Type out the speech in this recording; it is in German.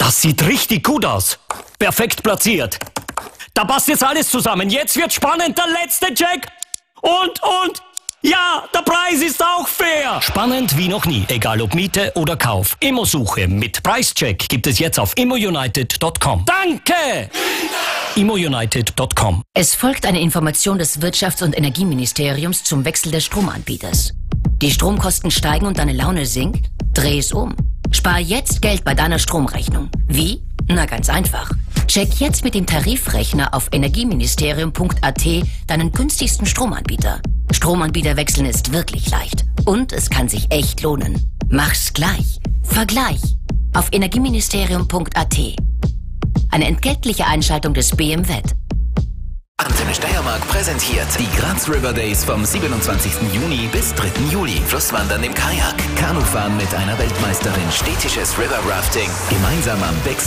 Das sieht richtig gut aus. Perfekt platziert. Da passt jetzt alles zusammen. Jetzt wird spannend. Der letzte Check. Und. Ja, der Preis ist auch fair. Spannend wie noch nie. Egal ob Miete oder Kauf. Immosuche mit Preischeck gibt es jetzt auf immounited.com. Danke! immounited.com. Es folgt eine Information des Wirtschafts- und Energieministeriums zum Wechsel des Stromanbieters. Die Stromkosten steigen und deine Laune sinkt? Dreh es um. Spar jetzt Geld bei deiner Stromrechnung. Wie? Na, ganz einfach. Check jetzt mit dem Tarifrechner auf energieministerium.at deinen günstigsten Stromanbieter. Stromanbieter wechseln ist wirklich leicht. Und es kann sich echt lohnen. Mach's gleich. Vergleich. Auf energieministerium.at. Eine entgeltliche Einschaltung des BMWet. Antenne Steiermark präsentiert die Graz River Days vom 27. Juni bis 3. Juli. Flusswandern im Kajak, Kanufahren mit einer Weltmeisterin, städtisches River Rafting, gemeinsam am Becks